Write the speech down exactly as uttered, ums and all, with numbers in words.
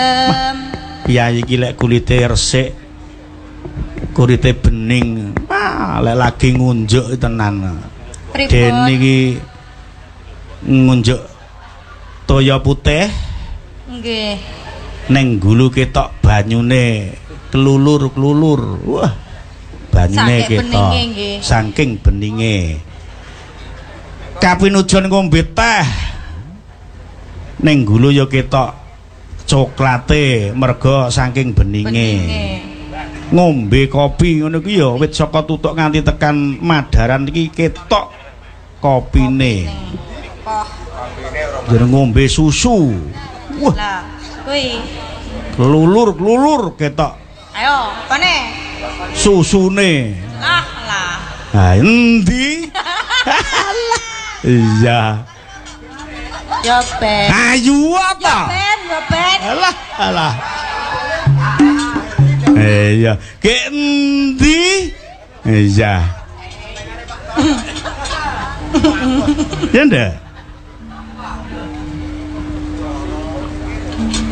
Piyayi iki lek kulite resik, kulite bening, ah lek lagi ngunjuk tenan. Den iki ngunjuk toya putih. Nggih. Neng gulu ketok banyune kelulur-kelulur. Wah. Banyune ketok. Saking beninge. Kapinujon ngombe teh. Neng gulu ya ketok coklate merga saking beninge. Ngombe kopi ngono kuwi ya wit saka tutuk nganti tekan Madaran iki ketok kopine. Jeneng ngombe susu. Wah. Lah, kuwi. Kelulur-kelulur ketok. Ayo, kene. Susune. Ah, lah. Ha endi? Iya. Ya ben. Ayu apa? Ya ben, ya ben. Alah, alah. Iya, ke endi? Iya. Ya ndak?